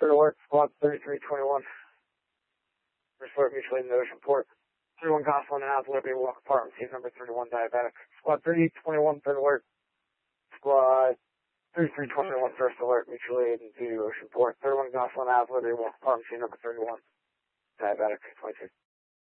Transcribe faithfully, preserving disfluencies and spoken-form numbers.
Third alert, squad thirty-three twenty-one. First alert, mutual aid in the ocean port. thirty-one Gospel and House, Liberty Walk Apartment, scene number thirty-one, diabetic. Squad thirty twenty-one, third alert. Squad thirty-three twenty-one, first alert, mutual aid into ocean port. thirty-one Gospel and House, Liberty Walk Apartment, scene number thirty-one, diabetic, twenty-two.